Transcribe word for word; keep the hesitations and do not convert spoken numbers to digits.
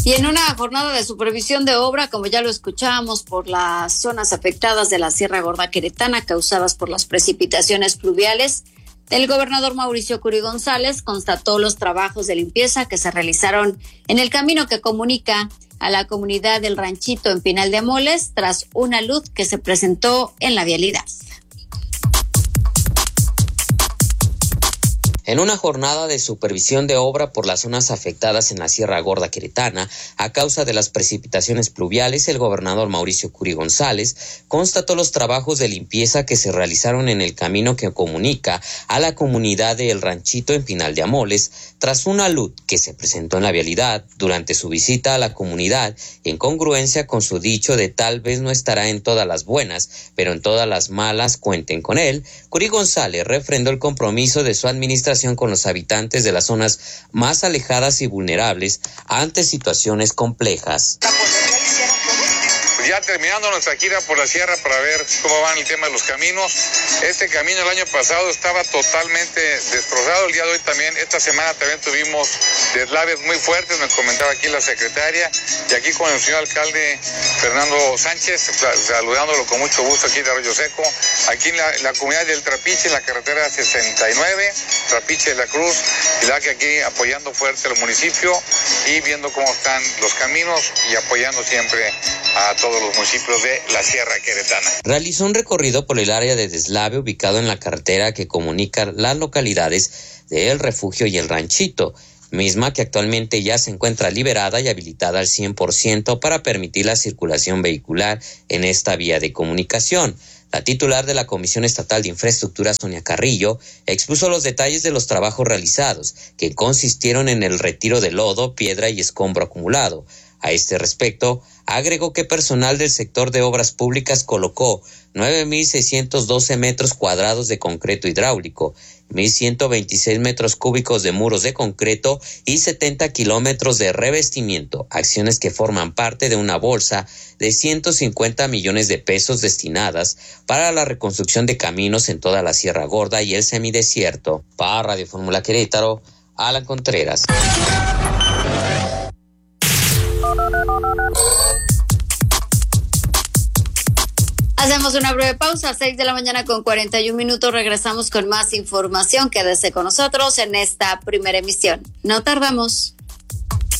Y en una jornada de supervisión de obra, como ya lo escuchábamos, por las zonas afectadas de la Sierra Gorda Queretana causadas por las precipitaciones pluviales, el gobernador Mauricio Curi González constató los trabajos de limpieza que se realizaron en el camino que comunica a la comunidad del Ranchito en Pinal de Amoles tras una luz que se presentó en la vialidad. En una jornada de supervisión de obra por las zonas afectadas en la Sierra Gorda Queretana a causa de las precipitaciones pluviales, el gobernador Mauricio Curi González constató los trabajos de limpieza que se realizaron en el camino que comunica a la comunidad de El Ranchito en Pinal de Amoles tras una luz que se presentó en la vialidad durante su visita a la comunidad, en congruencia con su dicho de tal vez no estará en todas las buenas, pero en todas las malas cuenten con él. Curi González refrendó el compromiso de su administración con los habitantes de las zonas más alejadas y vulnerables ante situaciones complejas. Ya terminando nuestra gira por la sierra para ver cómo va el tema de los caminos. Este camino el año pasado estaba totalmente destrozado. El día de hoy también, esta semana también tuvimos deslaves muy fuertes, me comentaba aquí la secretaria, y aquí con el señor alcalde Fernando Sánchez, saludándolo con mucho gusto aquí de Arroyo Seco, aquí en la, la comunidad del Trapiche, en la carretera sesenta y nueve, Trapiche de la Cruz, y la que aquí apoyando fuerte al municipio y viendo cómo están los caminos y apoyando siempre a todos los municipios de la Sierra Queretana. Realizó un recorrido por el área de deslave ubicado en la carretera que comunica las localidades de El Refugio y El Ranchito, misma que actualmente ya se encuentra liberada y habilitada al cien por ciento para permitir la circulación vehicular en esta vía de comunicación. La titular de la Comisión Estatal de Infraestructura, Sonia Carrillo, expuso los detalles de los trabajos realizados, que consistieron en el retiro de lodo, piedra y escombro acumulado. A este respecto, agregó que personal del sector de obras públicas colocó nueve mil seiscientos doce metros cuadrados de concreto hidráulico, mil ciento veintiséis metros cúbicos de muros de concreto y setenta kilómetros de revestimiento, acciones que forman parte de una bolsa de ciento cincuenta millones de pesos destinadas para la reconstrucción de caminos en toda la Sierra Gorda y el semidesierto. Para Radio Fórmula Querétaro, Alan Contreras. Hacemos una breve pausa, seis de la mañana con cuarenta y un minutos. Regresamos con más información. Quédese con nosotros en esta primera emisión. No tardamos.